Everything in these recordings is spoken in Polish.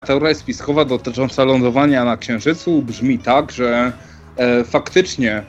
teoria spiskowa dotycząca lądowania na Księżycu brzmi tak, że faktycznie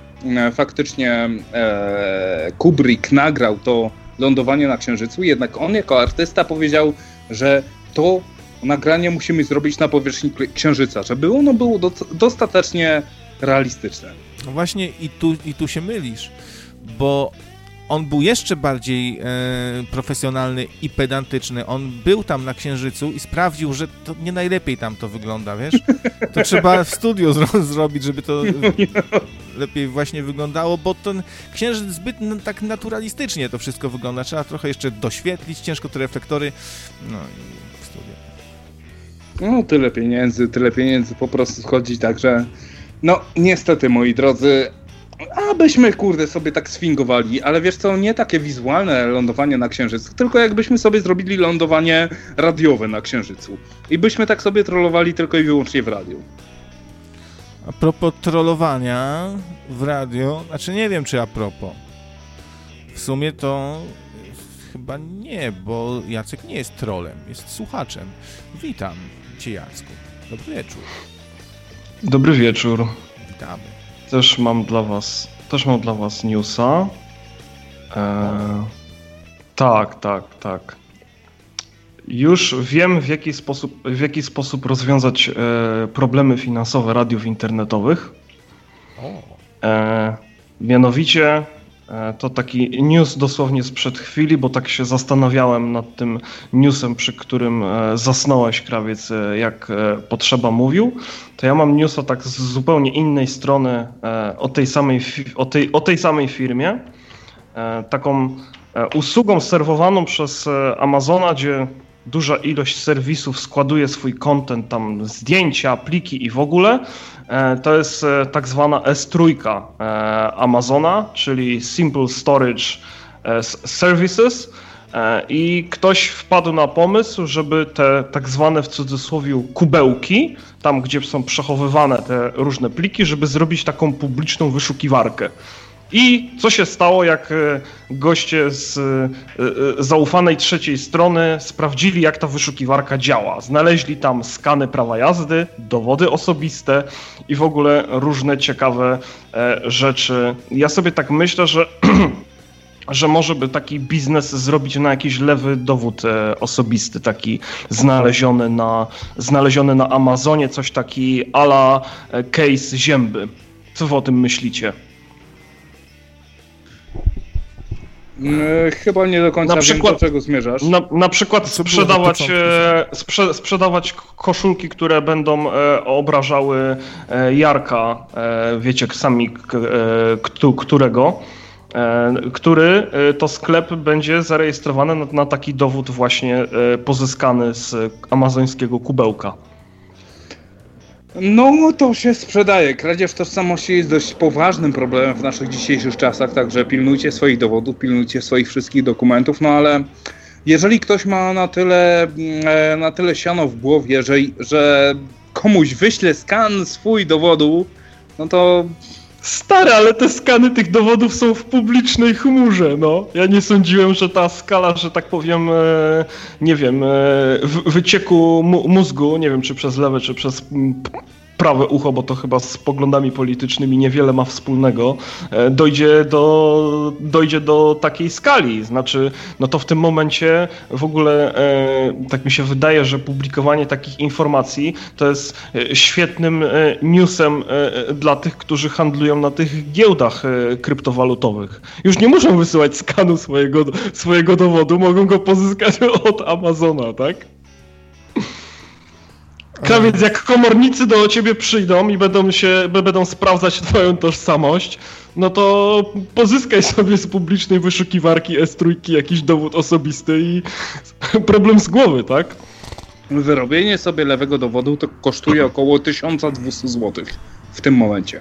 Kubrick nagrał to lądowanie na Księżycu, jednak on jako artysta powiedział, że to nagranie musimy zrobić na powierzchni Księżyca, żeby ono było dostatecznie realistyczne. No właśnie i tu się mylisz, bo on był jeszcze bardziej profesjonalny i pedantyczny. On był tam na Księżycu i sprawdził, że to nie najlepiej tam to wygląda, wiesz? To trzeba w studio zrobić, żeby to lepiej właśnie wyglądało, bo ten Księżyc zbyt tak naturalistycznie to wszystko wygląda. Trzeba trochę jeszcze doświetlić, ciężko te reflektory, no i w studio. No, tyle pieniędzy po prostu schodzi, także no niestety, moi drodzy, abyśmy, sobie tak sfingowali, ale wiesz co, nie takie wizualne lądowanie na Księżycu, tylko jakbyśmy sobie zrobili lądowanie radiowe na Księżycu i byśmy tak sobie trollowali tylko i wyłącznie w radiu. A propos trollowania w radio, znaczy nie wiem, czy a propos. W sumie to chyba nie, bo Jacek nie jest trollem, jest słuchaczem. Witam cię, Jacku. Dobry wieczór. Dobry wieczór. Witamy. Też mam dla was newsa. Tak. Już wiem, w jaki sposób rozwiązać problemy finansowe radiów internetowych. Mianowicie to taki news dosłownie sprzed chwili, bo tak się zastanawiałem nad tym newsem, przy którym zasnąłeś, krawiec, jak potrzeba mówił. To ja mam newsa tak z zupełnie innej strony o tej samej firmie. Taką usługą serwowaną przez Amazona, gdzie duża ilość serwisów składuje swój content, tam zdjęcia, pliki i w ogóle. To jest tak zwana S3 Amazona, czyli Simple Storage Services. I ktoś wpadł na pomysł, żeby te tak zwane w cudzysłowie kubełki, tam gdzie są przechowywane te różne pliki, żeby zrobić taką publiczną wyszukiwarkę. I co się stało, jak goście z zaufanej trzeciej strony sprawdzili, jak ta wyszukiwarka działa. Znaleźli tam skany prawa jazdy, dowody osobiste i w ogóle różne ciekawe rzeczy. Ja sobie tak myślę, że może by taki biznes zrobić na jakiś lewy dowód osobisty, taki znaleziony na Amazonie, coś taki a la case Zięby. Co wy o tym myślicie? Chyba nie do końca wiem, do czego zmierzasz. Na przykład sprzedawać koszulki, które będą obrażały Jarka, wiecie sami którego, który to sklep będzie zarejestrowany na taki dowód właśnie pozyskany z amazońskiego kubełka. No to się sprzedaje. Kradzież tożsamości jest dość poważnym problemem w naszych dzisiejszych czasach, także pilnujcie swoich dowodów, pilnujcie swoich wszystkich dokumentów, no ale jeżeli ktoś ma na tyle siano w głowie, że komuś wyśle skan swój dowodu, no to... Stary, ale te skany tych dowodów są w publicznej chmurze, no. Ja nie sądziłem, że ta skala, że tak powiem, nie wiem, wycieku mózgu, nie wiem czy przez lewe, czy przez prawe ucho, bo to chyba z poglądami politycznymi niewiele ma wspólnego, dojdzie do takiej skali. Znaczy, no to w tym momencie w ogóle tak mi się wydaje, że publikowanie takich informacji to jest świetnym newsem dla tych, którzy handlują na tych giełdach kryptowalutowych. Już nie muszą wysyłać skanu swojego dowodu, mogą go pozyskać od Amazona, tak? Krawiec, jak komornicy do ciebie przyjdą i będą sprawdzać twoją tożsamość, no to pozyskaj sobie z publicznej wyszukiwarki S3 jakiś dowód osobisty i problem z głowy, tak? Wyrobienie sobie lewego dowodu to kosztuje około 1200 zł w tym momencie.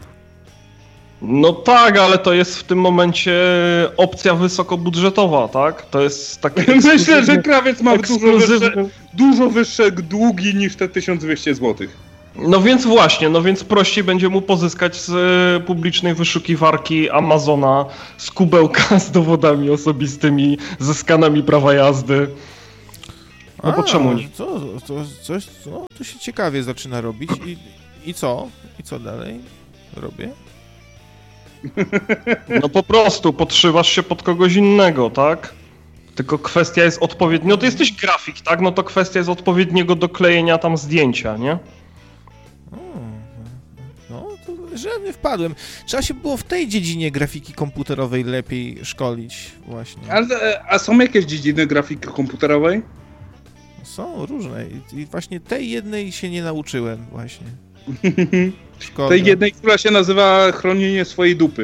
No tak, ale to jest w tym momencie opcja wysokobudżetowa, tak? To jest taki... Myślę, że krawiec ma dużo wyższe długi niż te 1200 zł. No więc właśnie, prościej będzie mu pozyskać z publicznej wyszukiwarki Amazona, z kubełka z dowodami osobistymi, ze skanami prawa jazdy. No bo czemu nie? To się ciekawie zaczyna robić i co? I co dalej robię? No po prostu podszywasz się pod kogoś innego, tak? Tylko kwestia jest odpowiednio, ty jesteś grafik, tak? No to kwestia jest odpowiedniego doklejenia tam zdjęcia, nie? No, to że nie wpadłem. Trzeba się było w tej dziedzinie grafiki komputerowej lepiej szkolić właśnie. A są jakieś dziedziny grafiki komputerowej? Są różne i właśnie tej jednej się nie nauczyłem właśnie. Szkoda. Tej jednej, która się nazywa chronienie swojej dupy.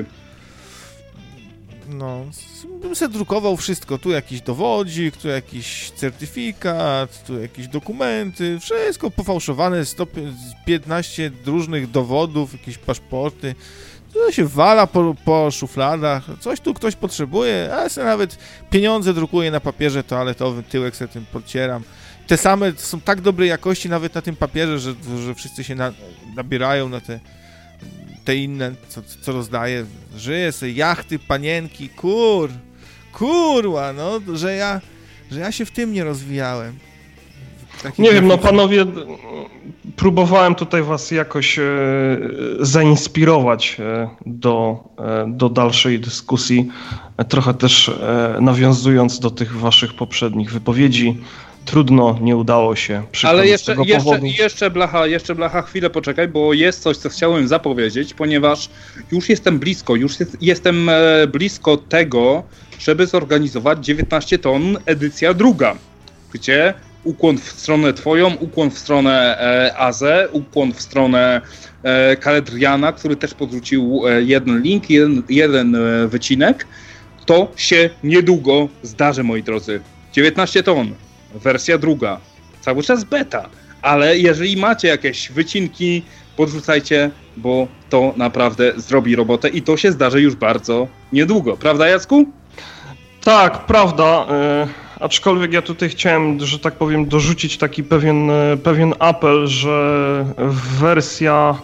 No, bym se drukował wszystko. Tu jakiś dowodzik, tu jakiś certyfikat, tu jakieś dokumenty. Wszystko pofałszowane, 15 różnych dowodów, jakieś paszporty. To się wala po szufladach. Coś tu ktoś potrzebuje, a ja sobie nawet pieniądze drukuję na papierze toaletowym, tyłek sobie tym podcieram. Te same są tak dobrej jakości nawet na tym papierze, że wszyscy się nabierają na te inne, co rozdaję. Żyję sobie, jachty, panienki, kurwa, no, że ja się w tym nie rozwijałem. Nie wiem, no panowie, próbowałem tutaj was jakoś zainspirować do dalszej dyskusji, trochę też nawiązując do tych waszych poprzednich wypowiedzi. Trudno, nie udało się. Ale jeszcze Blacha, chwilę poczekaj, bo jest coś, co chciałem zapowiedzieć, ponieważ już jestem blisko tego, żeby zorganizować 19 ton edycja druga, gdzie ukłon w stronę twoją, ukłon w stronę Azę, ukłon w stronę Kaledriana, który też podrzucił jeden link, jeden wycinek. To się niedługo zdarzy, moi drodzy. 19 ton. Wersja druga. Cały czas beta. Ale jeżeli macie jakieś wycinki, podrzucajcie, bo to naprawdę zrobi robotę i to się zdarzy już bardzo niedługo. Prawda, Jacku? Tak, prawda. Aczkolwiek ja tutaj chciałem, że tak powiem, dorzucić taki pewien apel, że wersja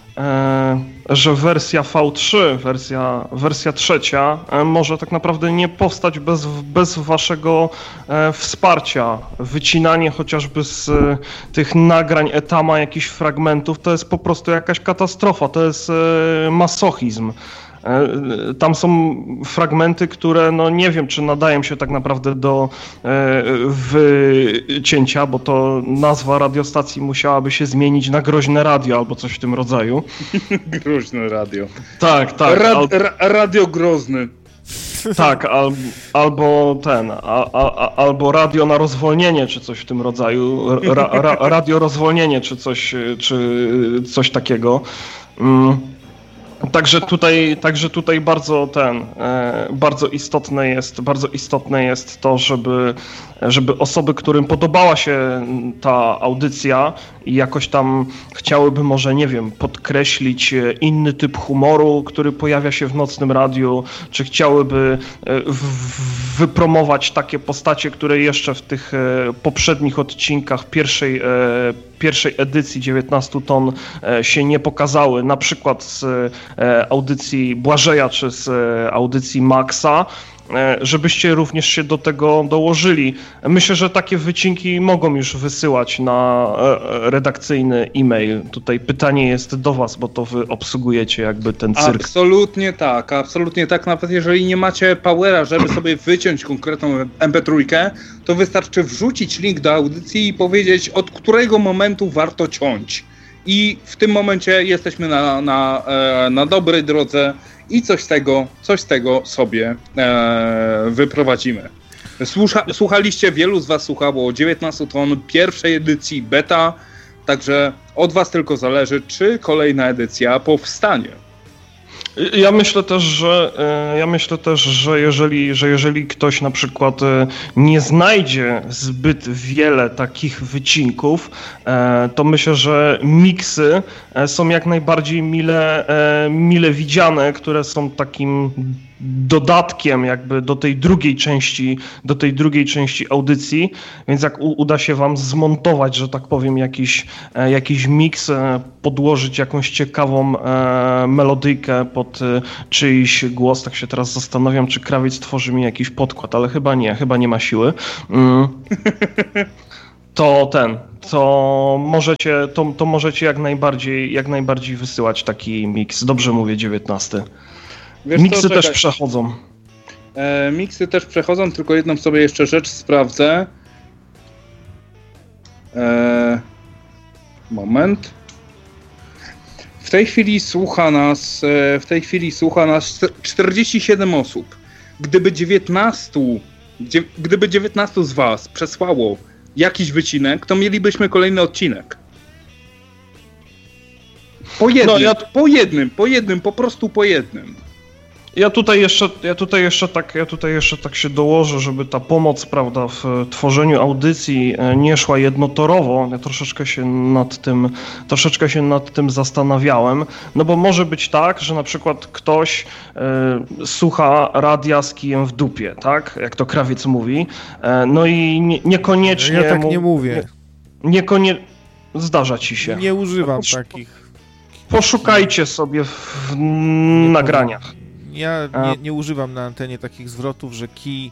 V3, wersja trzecia może tak naprawdę nie powstać bez waszego wsparcia. Wycinanie chociażby z tych nagrań Etama jakichś fragmentów to jest po prostu jakaś katastrofa, to jest masochizm. Tam są fragmenty, które no nie wiem, czy nadają się tak naprawdę do wycięcia, bo to nazwa radiostacji musiałaby się zmienić na Groźne Radio albo coś w tym rodzaju. Groźne Radio. Tak. Radio Grozny. Tak, albo radio na rozwolnienie, czy coś w tym rodzaju. Radio rozwolnienie, czy coś takiego. Także tutaj bardzo istotne jest to, żeby osoby, którym podobała się ta audycja i jakoś tam chciałyby może, nie wiem, podkreślić inny typ humoru, który pojawia się w Nocnym Radiu, czy chciałyby wypromować takie postacie, które jeszcze w tych poprzednich odcinkach pierwszej edycji 19 ton się nie pokazały, na przykład z audycji Błażeja czy z audycji Maxa, żebyście również się do tego dołożyli. Myślę, że takie wycinki mogą już wysyłać na redakcyjny e-mail. Tutaj pytanie jest do was, bo to wy obsługujecie jakby ten cyrk. Absolutnie tak. Nawet jeżeli nie macie powera, żeby sobie wyciąć konkretną MP3, to wystarczy wrzucić link do audycji i powiedzieć, od którego momentu warto ciąć. I w tym momencie jesteśmy na dobrej drodze i coś z tego sobie wyprowadzimy. Słuchaliście, wielu z was słuchało 19 ton pierwszej edycji beta, także od was tylko zależy, czy kolejna edycja powstanie. Ja myślę też, że jeżeli ktoś na przykład nie znajdzie zbyt wiele takich wycinków, to myślę, że miksy są jak najbardziej mile widziane, które są takim dodatkiem jakby do tej drugiej części audycji, więc jak uda się wam zmontować, że tak powiem, jakiś miks, podłożyć jakąś ciekawą melodyjkę pod czyjś głos, tak się teraz zastanawiam, czy Krawiec tworzy mi jakiś podkład, ale chyba nie ma siły. to możecie jak najbardziej wysyłać taki miks. Dobrze mówię, 19. Wiesz Miksy co, też przechodzą. Miksy też przechodzą, tylko jedną sobie jeszcze rzecz sprawdzę. Moment. W tej chwili słucha nas 47 osób. Gdyby 19 z was przesłało jakiś wycinek, to mielibyśmy kolejny odcinek. Po jednym, po prostu po jednym. Ja tutaj jeszcze tak się dołożę, żeby ta pomoc, prawda, w tworzeniu audycji nie szła jednotorowo. Ja troszeczkę się nad tym zastanawiałem, no bo może być tak, że na przykład ktoś słucha radia z kijem w dupie, tak? Jak to Krawiec mówi. No i niekoniecznie... Ja tak nie mówię. Zdarza ci się. Nie używam takich. Poszukajcie sobie w nagraniach. Ja nie używam na antenie takich zwrotów, że kij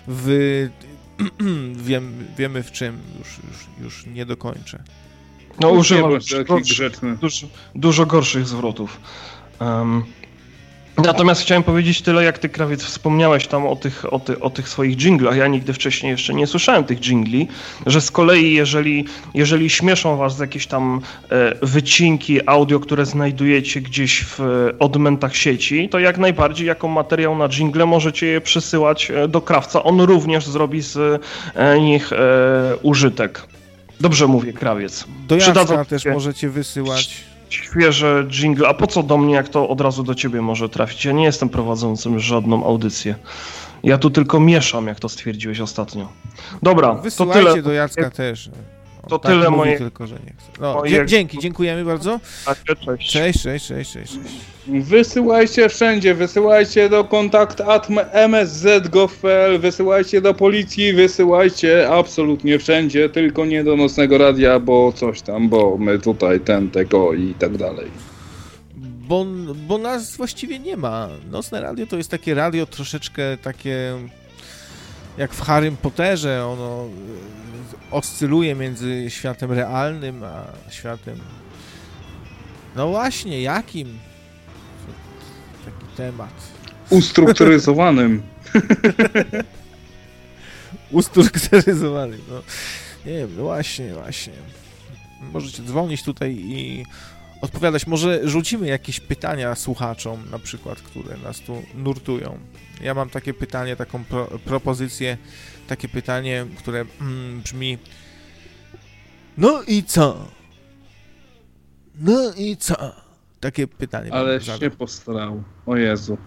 wiemy w czym, już nie dokończę. No używam dużo gorszych zwrotów. Natomiast chciałem powiedzieć tyle, jak ty, Krawiec, wspomniałeś tam o tych swoich dżinglach. Ja nigdy wcześniej jeszcze nie słyszałem tych dżingli, że z kolei jeżeli śmieszą was jakieś tam wycinki audio, które znajdujecie gdzieś w odmętach sieci, to jak najbardziej jako materiał na dżingle możecie je przysyłać do Krawca. On również zrobi z nich użytek. Dobrze mówię, Krawiec. Do Jacka też możecie wysyłać. Świeże jingle, a po co do mnie, jak to od razu do ciebie może trafić? Ja nie jestem prowadzącym żadną audycję. Ja tu tylko mieszam, jak to stwierdziłeś ostatnio. Dobra, wysyłajcie to tyle. Do Jacka też. To tak tyle moje... tylko, że nie chcę. No, dziękujemy bardzo. Cześć. Wysyłajcie wszędzie, wysyłajcie do kontakt@msz.gov.pl, wysyłajcie do policji, wysyłajcie absolutnie wszędzie, tylko nie do Nocnego Radia, bo coś tam, bo my tutaj tego i tak dalej. Bo nas właściwie nie ma. Nocne Radio to jest takie radio troszeczkę takie jak w Harrym Potterze, ono oscyluje między światem realnym a światem... No właśnie, jakim? Taki temat. Ustrukturyzowanym. Ustrukturyzowanym, no. Nie wiem, no właśnie. Możecie dzwonić tutaj i odpowiadać. Może rzucimy jakieś pytania słuchaczom, na przykład, które nas tu nurtują. Ja mam takie pytanie, taką propozycję, takie pytanie, które brzmi: no i co? Takie pytanie. Ale się postarał. O Jezu.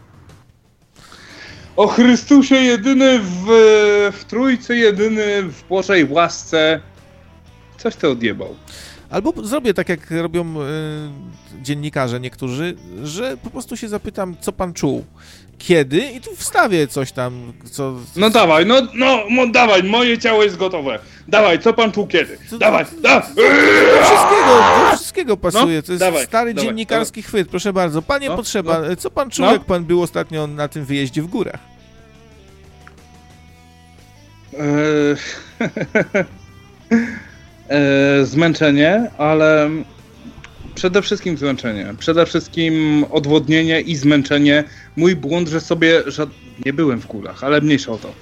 O Chrystusie jedyny w Trójcy, jedyny w Bożej łasce. Coś to odjebał. Albo zrobię tak, jak robią dziennikarze niektórzy, że po prostu się zapytam, co pan czuł, kiedy, i tu wstawię coś tam, co... No dawaj, dawaj, moje ciało jest gotowe. Dawaj, co pan czuł kiedy? Dawaj. Do wszystkiego pasuje, to jest stary dziennikarski chwyt, proszę bardzo. Panie Potrzeba, co pan czuł, jak pan był ostatnio na tym wyjeździe w górach? Zmęczenie, ale przede wszystkim zmęczenie. Przede wszystkim odwodnienie i zmęczenie. Mój błąd, że nie byłem w górach, ale mniejsza o to.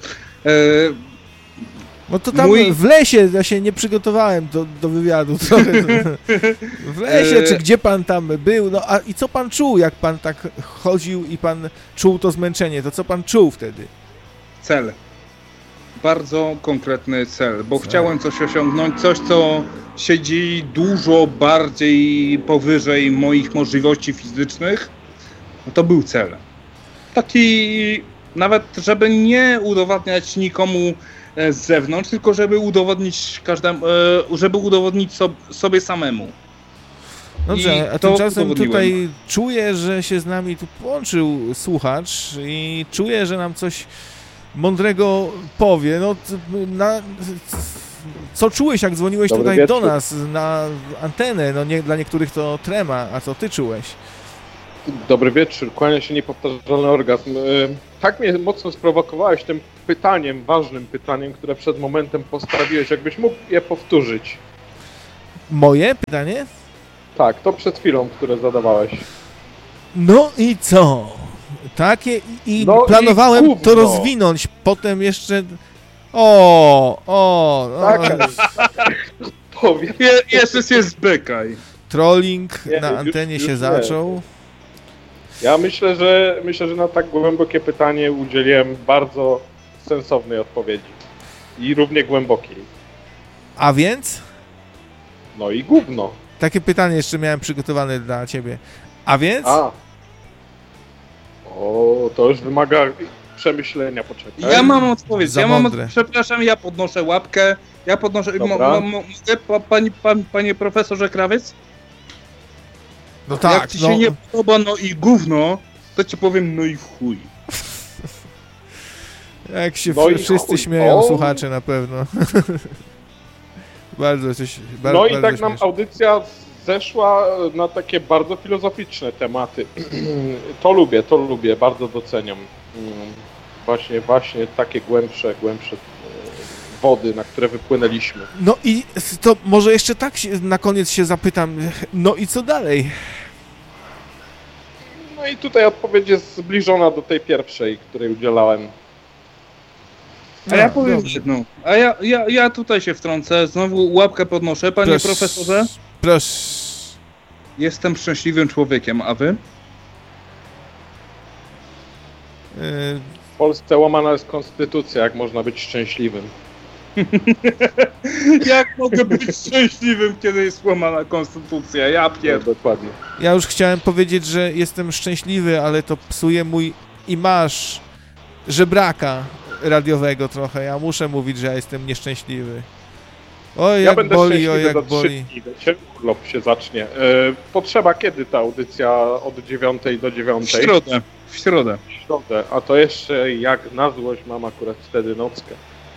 No to tam w lesie, ja się nie przygotowałem do wywiadu trochę. W lesie, czy gdzie pan tam był? No a i co pan czuł, jak pan tak chodził i pan czuł to zmęczenie? To co pan czuł wtedy? Cel. Bardzo konkretny cel, bo chciałem coś osiągnąć, coś, co siedzi dużo bardziej powyżej moich możliwości fizycznych. No to był cel. Taki nawet, żeby nie udowadniać nikomu z zewnątrz, tylko żeby udowodnić sobie samemu. Dobrze, a tymczasem tutaj czuję, że się z nami tu połączył słuchacz i czuję, że nam coś mądrego powie. No, co czułeś, jak dzwoniłeś Dobry tutaj wieczór. do nas na antenę? No dla niektórych to trema, a co ty czułeś? Dobry wieczór, kłania się niepowtarzalny orgazm. Tak mnie mocno sprowokowałeś tym pytaniem, ważnym pytaniem, które przed momentem postawiłeś. Jakbyś mógł je powtórzyć? Moje pytanie? Tak, to przed chwilą, które zadawałeś. No i co? Takie i No planowałem i gówno. to rozwinąć, potem jeszcze... Tak, powiem. Jeszcze się zbykaj. Trolling Nie, na już- antenie już się nie. zaczął. Ja myślę, że na tak głębokie pytanie udzieliłem bardzo sensownej odpowiedzi. I równie głębokiej. A więc? No i gówno. Takie pytanie jeszcze miałem przygotowane dla ciebie. A więc? A. O, to już wymaga przemyślenia, poczekaj. Ja mam odpowiedź. Za mądre. Przepraszam, ja podnoszę łapkę. Ja podnoszę. Dobra. Mogę, panie profesorze Krawiec? No tak, Jak ci się nie podoba, no i gówno, to ci powiem, no i w chuj. Jak się No i wszyscy chuj. śmieją, O. słuchacze na pewno. Bardzo coś... No i bardzo tak nam śmieszne. audycja zeszła na takie bardzo filozoficzne tematy. To lubię, bardzo doceniam. Właśnie takie głębsze wody, na które wypłynęliśmy. No i to może jeszcze tak na koniec się zapytam, no i co dalej? No i tutaj odpowiedź jest zbliżona do tej pierwszej, której udzielałem. A ja No, powiem dobrze. jedno. A ja tutaj się wtrącę, znowu łapkę podnoszę. Panie profesorze, Proszę. jestem szczęśliwym człowiekiem, a wy? W Polsce łamana jest konstytucja, jak można być szczęśliwym. Jak mogę być szczęśliwym, kiedy jest łamana konstytucja? Ja pierdolę. Dokładnie. Ja już chciałem powiedzieć, że jestem szczęśliwy, ale to psuje mój imaż żebraka radiowego trochę. Ja muszę mówić, że ja jestem nieszczęśliwy. Oj, Ja jak będę boli, oj, szczęśliwy jak za boli. 3 dni, wiecie? Urlop się zacznie. Potrzeba kiedy ta audycja od 9 do 9? W środę. W środę. W środę. A to jeszcze jak na złość mam akurat wtedy nockę.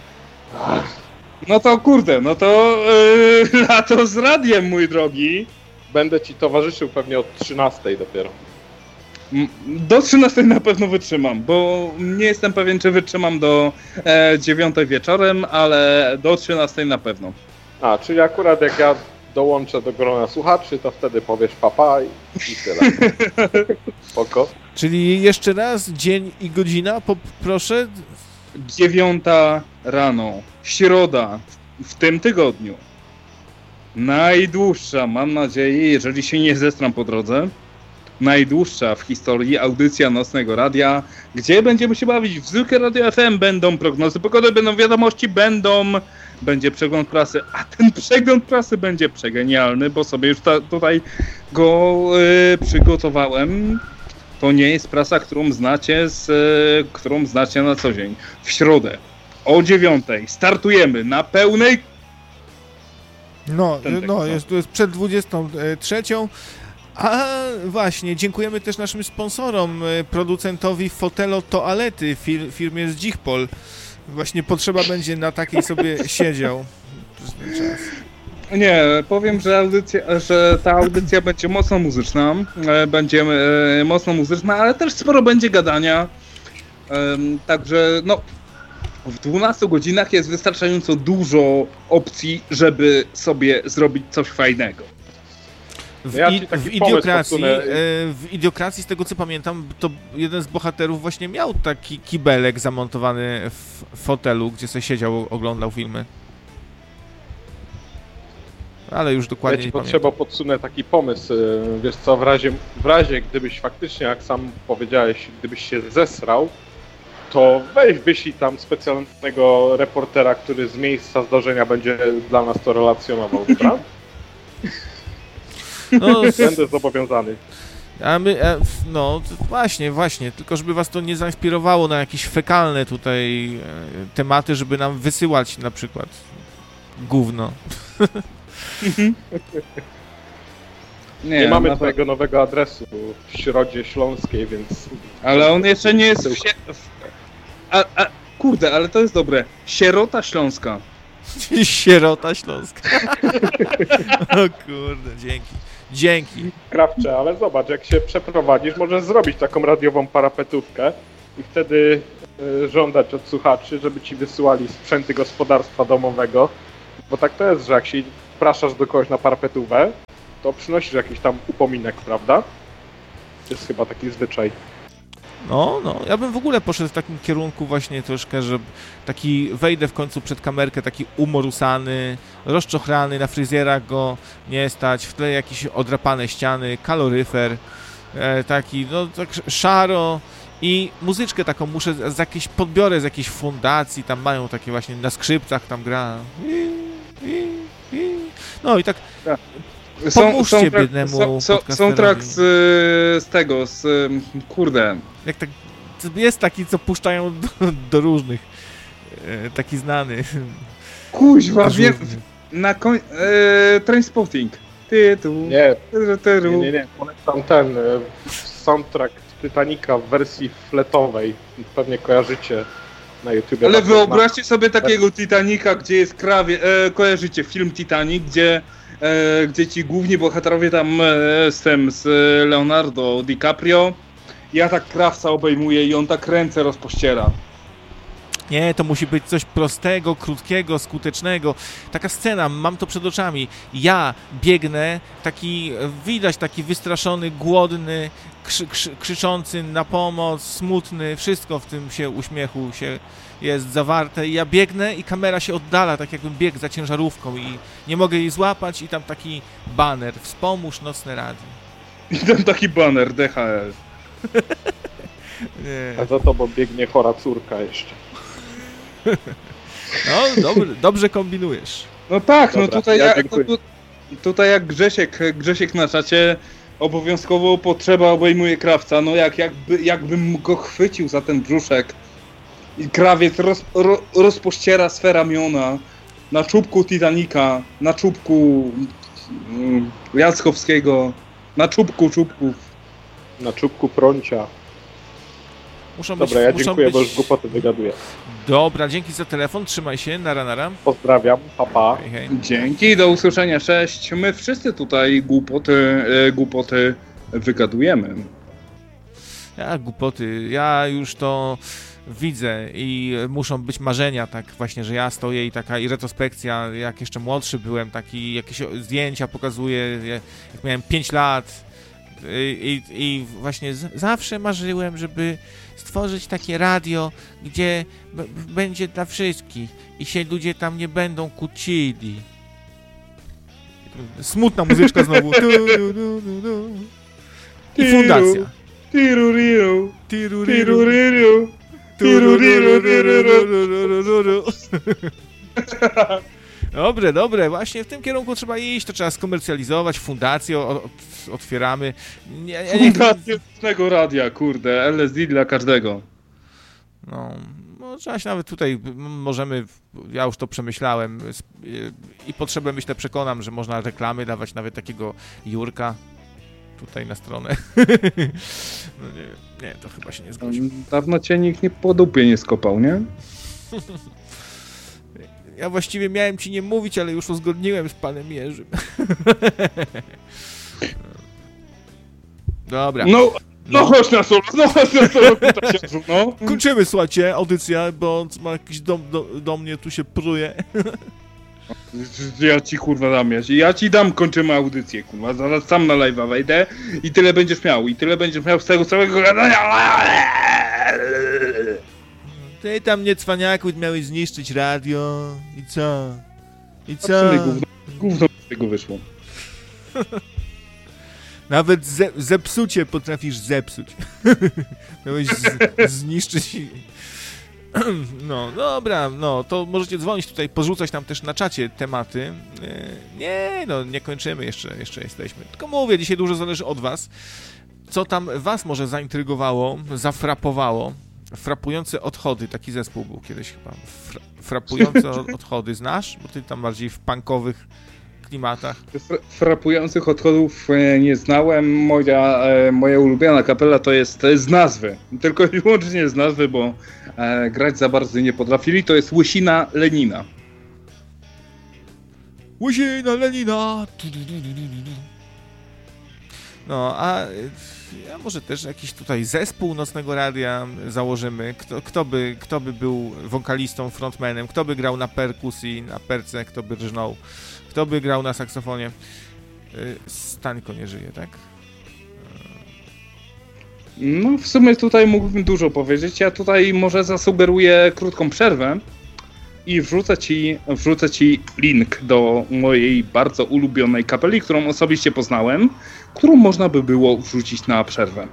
No to kurde, no to lato z radiem, mój drogi. Będę ci towarzyszył pewnie od 13 dopiero. Do 13 na pewno wytrzymam, bo nie jestem pewien, czy wytrzymam do 9 wieczorem, ale do 13 na pewno. A, czyli akurat jak ja dołączę do grona słuchaczy, to wtedy powiesz papa i tyle. Spoko. Czyli jeszcze raz, dzień i godzina, proszę. 9 rano, środa, w tym tygodniu. Najdłuższa, mam nadzieję, jeżeli się nie zestram po drodze, najdłuższa w historii audycja Nocnego Radia, gdzie będziemy się bawić w Zwykłe Radio FM, będą prognozy pogody, będą wiadomości, będzie przegląd prasy, a ten przegląd prasy będzie przegenialny, bo sobie już tutaj go przygotowałem. To nie jest prasa, którą znacie na co dzień. W środę o 9 startujemy na pełnej. No, Ten to jest przed 23. A właśnie, dziękujemy też naszym sponsorom, producentowi Fotelo Toalety, firmie z Dzichpol. Właśnie potrzeba będzie na takiej sobie siedział przez ten czas. Nie, powiem, że ta audycja będzie mocno muzyczna. Będzie mocno muzyczna, ale też sporo będzie gadania. Także no, w 12 godzinach jest wystarczająco dużo opcji, żeby sobie zrobić coś fajnego. W Idiokracji, z tego co pamiętam, to jeden z bohaterów właśnie miał taki kibelek zamontowany w fotelu, gdzie sobie siedział, oglądał filmy. Ale już dokładnie Ja ci nie potrzeba pamiętam. podsunę taki pomysł, wiesz co, w razie gdybyś faktycznie, jak sam powiedziałeś, gdybyś się zesrał, to wyślij tam specjalnego reportera, który z miejsca zdarzenia będzie dla nas to relacjonował, dobra? No, Będę zobowiązany. no właśnie, tylko żeby was to nie zainspirowało na jakieś fekalne tutaj tematy, żeby nam wysyłać na przykład gówno. Nie mamy twojego nowego adresu w Środzie Śląskiej, więc... Ale on jeszcze nie jest kurde, ale to jest dobre. Sierota Śląska. Sierota Śląska. O kurde, dzięki. Dzięki. Krawcze, ale zobacz, jak się przeprowadzisz, możesz zrobić taką radiową parapetówkę i wtedy żądać od słuchaczy, żeby ci wysyłali sprzęty gospodarstwa domowego, bo tak to jest, że jak się wpraszasz do kogoś na parapetówę, to przynosisz jakiś tam upominek, prawda? To jest chyba taki zwyczaj. No, ja bym w ogóle poszedł w takim kierunku właśnie troszkę, że taki wejdę w końcu przed kamerkę, taki umorusany, rozczochrany, na fryzjerach go nie stać, w tle jakieś odrapane ściany, kaloryfer, taki, no tak szaro i muzyczkę taką muszę, podbiorę z jakiejś fundacji, tam mają takie właśnie, na skrzypcach tam gra. No i tak... Pomóżcie biednemu soundtrack z tego, kurde. Jak tak, jest taki, co puszczają do różnych, taki znany. Kuźwa, wiem, na Trainspotting. Nie. Polecam ten soundtrack Titanica w wersji fletowej. Pewnie kojarzycie na YouTube. Ale wyobraźcie sobie takiego Titanica, gdzie jest kojarzycie film Titanic, gdzie ci główni bohaterowie tam z Leonardo DiCaprio ja tak krawca obejmuje i on tak ręce rozpościera. Nie, to musi być coś prostego, krótkiego, skutecznego. Taka scena, mam to przed oczami. Ja biegnę, widać taki wystraszony, głodny, krzyczący na pomoc, smutny, wszystko w tym uśmiechu jest zawarte. I ja biegnę i kamera się oddala, tak jakbym biegł za ciężarówką i nie mogę jej złapać i tam taki baner. Wspomóż nocne radio. I tam taki baner, DHL. A za tobą biegnie chora córka jeszcze. No, dobrze kombinujesz. No tak, dobra, no tutaj jak Grzesiek na czacie obowiązkowo potrzeba obejmuje krawca, no jakbym go chwycił za ten brzuszek i krawiec rozpościera swe ramiona na czubku Titanica, na czubku Jackowskiego, na czubku czubków. Na czubku prącia. Dobra, ja dziękuję, bo już głupoty wygaduję. Dobra, dzięki za telefon, trzymaj się, nara. Pozdrawiam, pa. Hej. Dzięki, do usłyszenia, cześć. My wszyscy tutaj głupoty wygadujemy. Głupoty, ja już to widzę i muszą być marzenia, tak właśnie, że ja stoję i taka retrospekcja, jak jeszcze młodszy byłem, taki jakieś zdjęcia pokazuję, jak miałem 5 lat. I właśnie zawsze marzyłem, żeby stworzyć takie radio, gdzie będzie dla wszystkich i się ludzie tam nie będą kłócili. Smutna muzyczka znowu. I fundacja. Dobre, właśnie w tym kierunku trzeba iść, to trzeba skomercjalizować, fundację otwieramy. Fundację nocnego radia, kurde, LSD dla każdego. No trzeba się nawet tutaj, możemy, ja już to przemyślałem i potrzebę, myślę, przekonam, że można reklamy dawać, nawet takiego Jurka tutaj na stronę. No nie, to chyba się nie zgodzi. Dawno cię nikt po dupie nie skopał, nie? Ja właściwie miałem ci nie mówić, ale już uzgodniłem z panem Jerzym. Dobra. No chodź na solo, no. Kończymy, słuchajcie, audycję, bo ma jakiś do mnie tu się pruje. Ja ci kurwa dam, ja ci dam, kończymy audycję, kurwa, zaraz sam na live'a wejdę i tyle będziesz miał z tego całego gadania. Ty tam nie cwaniaku, miałeś zniszczyć radio i co? Gówno z tego wyszło. Nawet zepsucie potrafisz zepsuć. Miałeś zniszczyć. No, dobra, to możecie dzwonić tutaj, porzucać nam też na czacie tematy. Nie kończymy, jeszcze jesteśmy. Tylko mówię, dzisiaj dużo zależy od was. Co tam was może zaintrygowało, zafrapowało? Frapujące odchody, taki zespół był kiedyś chyba. Frapujące odchody, znasz? Bo ty tam bardziej w punkowych klimatach. Frapujących odchodów nie znałem. Moja ulubiona kapela to jest z nazwy. Tylko i wyłącznie z nazwy, bo grać za bardzo nie potrafili. To jest Łysina Lenina. Łysina Lenina! No, a może też jakiś tutaj zespół Nocnego Radia założymy. Kto by był wokalistą, frontmanem, kto by grał na perkusji, na perce, kto by rżnął, kto by grał na saksofonie. Stańko nie żyje, tak? No, w sumie tutaj mógłbym dużo powiedzieć. Ja tutaj może zasugeruję krótką przerwę i wrzucę ci link do mojej bardzo ulubionej kapeli, którą osobiście poznałem, którą można by było wrzucić na przerwę.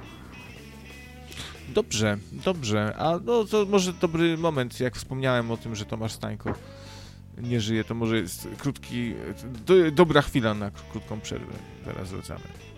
Dobrze. A no to może dobry moment, jak wspomniałem o tym, że Tomasz Stańko nie żyje, to może jest dobra chwila na krótką przerwę. Zaraz wracamy.